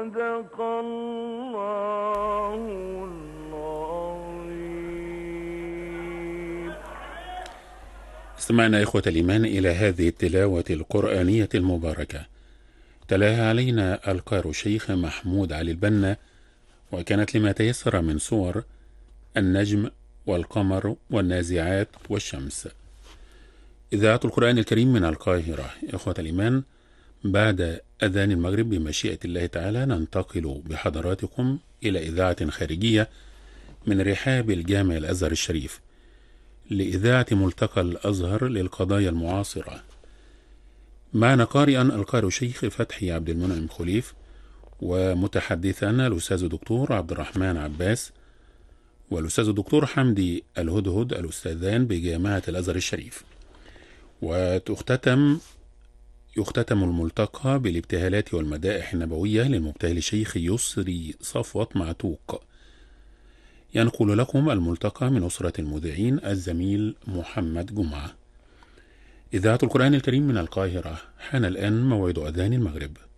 صدق الله العظيم. استمعنا إخوة الإيمان إلى هذه التلاوة القرآنية المباركة، تلاها علينا القارئ الشيخ محمود علي البنا، وكانت لما تيسر من صور النجم والقمر والنازعات والشمس. إذاعة القرآن الكريم من القاهرة. إخوة الإيمان، بعد أذان المغرب بمشيئة الله تعالى ننتقل بحضراتكم إلى إذاعة خارجية من رحاب الجامع الأزهر الشريف لإذاعة ملتقى الأزهر للقضايا المعاصرة. معنا قارئا القارئ الشيخ فتحي عبد المنعم خليف، ومتحدثا الأستاذ الدكتور عبد الرحمن عباس والأستاذ الدكتور حمدي الهدهد، الأستاذان بجامعة الأزهر الشريف. يختتم الملتقى بالابتهالات والمدائح النبوية للمبتهل الشيخ يسري صفوت معتوق. ينقل لكم الملتقى من أسرة المذيعين الزميل محمد جمعة. إذاعة القرآن الكريم من القاهرة. حان الآن موعد أذان المغرب.